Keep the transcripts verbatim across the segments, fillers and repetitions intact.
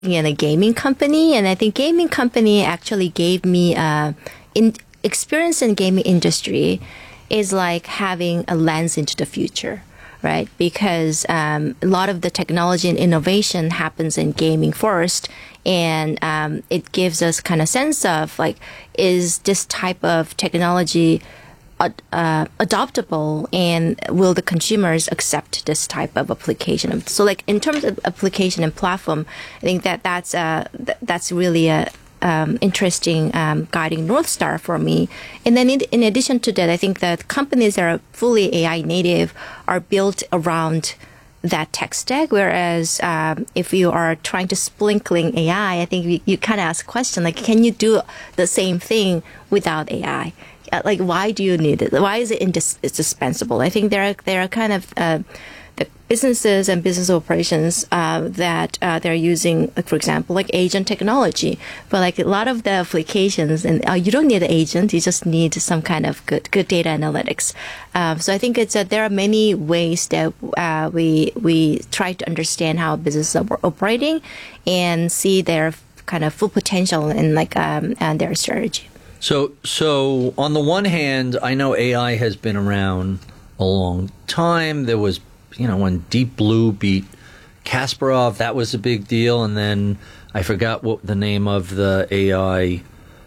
in a gaming company, and I think gaming company actually gave me uh, in experience in gaming industry is like having a lens into the future, right? Because um, a lot of the technology and innovation happens in gaming first, and um, it gives us kind of sense of like, is this type of technology Uh, adoptable, and will the consumers accept this type of application? So, like in terms of application and platform, I think that that's uh, th- that's really a um, interesting um, guiding north star for me. And then, in, in addition to that, I think that companies that are fully A I native are built around that tech stack. Whereas um, if you are trying to sprinkling A I, I think you, you kind of ask a question like, can you do the same thing without A I? Like, why do you need it? Why is it indis- indispensable? I think there are there are kind of uh, the businesses and business operations uh, that uh, they're using, like, for example, like agent technology. But like a lot of the applications, and uh, you don't need an agent; you just need some kind of good good data analytics. Um, so I think it's uh, there are many ways that uh, we we try to understand how businesses are operating and see their kind of full potential in like um, and their strategy. So, so on the one hand, I know A I has been around a long time. There was, you know, when Deep Blue beat Kasparov, that was a big deal. And then I forgot what the name of the A I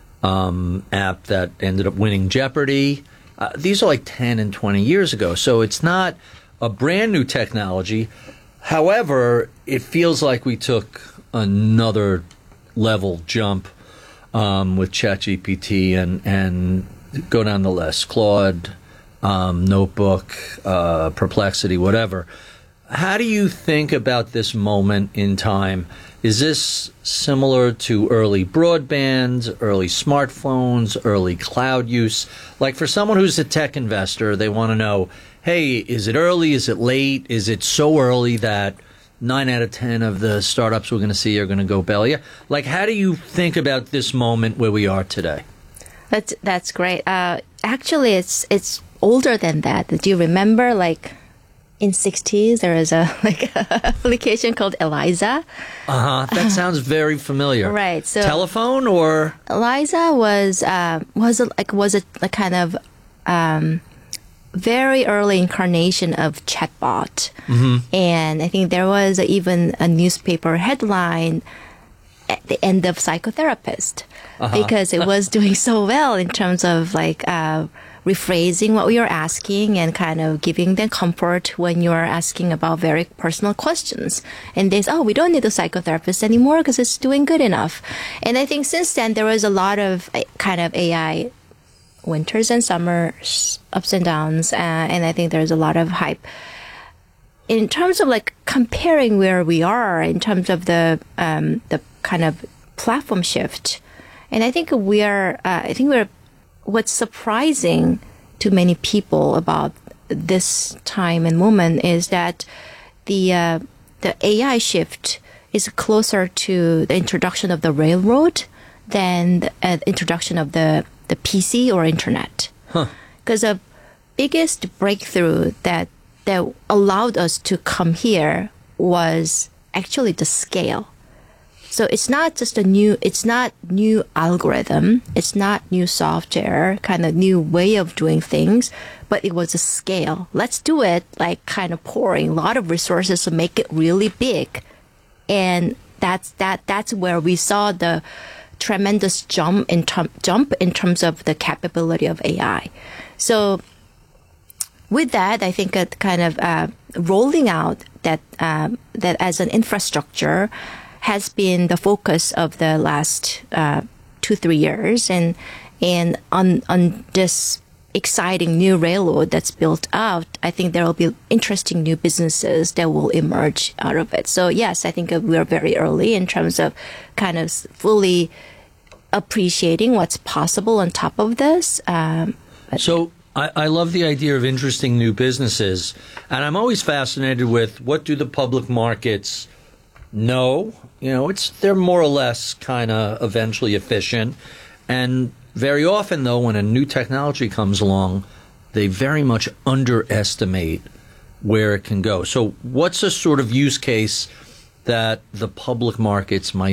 um, app that ended up winning Jeopardy. Uh, these are like ten and twenty years ago. So it's not a brand new technology. However, it feels like we took another level jump Um, with ChatGPT and, and go down the list, Claude, um, Notebook, uh, Perplexity, whatever. How do you think about this moment in time? Is this similar to early broadband, early smartphones, early cloud use? Like for someone who's a tech investor, they want to know, hey, is it early? Is it late? Is it so early that nine out of ten of the startups we're going to see are going to go belly? Like, how do you think about this moment where we are today? That's that's great. Uh, actually, it's it's older than that. Do you remember, like, in sixties, there was a like a application called Eliza? Uh huh. That sounds very familiar. Right. So telephone or Eliza was uh, was a, like was a, a kind of um, very early incarnation of chatbot. Mm-hmm. And I think there was even a newspaper headline at the end of psychotherapist, uh-huh. because it was doing so well in terms of like uh, rephrasing what we are asking and kind of giving them comfort when you're asking about very personal questions. And they say, oh, we don't need a psychotherapist anymore because it's doing good enough. And I think since then there was a lot of kind of A I winters and summers, ups and downs, uh, and I think there's a lot of hype. In terms of like comparing where we are in terms of the um, the kind of platform shift, and I think we are. Uh, I think we're. What's surprising to many people about this time and moment is that the uh, the A I shift is closer to the introduction of the railroad than the uh, introduction of the the P C or internet. Because huh. the biggest breakthrough that that allowed us to come here was actually the scale. So it's not just a new, it's not new algorithm, it's not new software, kind of new way of doing things, but it was a scale. Let's do it, like kind of pouring a lot of resources to make it really big. And that's that that's where we saw the tremendous jump in term, jump in terms of the capability of A I. So with that, I think it kind of uh, rolling out that um, that as an infrastructure has been the focus of the last uh, two three years, and and on on this exciting new railroad that's built out, I think there will be interesting new businesses that will emerge out of it. So yes, I think we're very early in terms of kind of fully appreciating what's possible on top of this. Um, so I, I love the idea of interesting new businesses, and I'm always fascinated with what do the public markets know? You know, it's they're more or less kind of eventually efficient, and very often, though, when a new technology comes along, they very much underestimate where it can go. So what's a sort of use case that the public markets might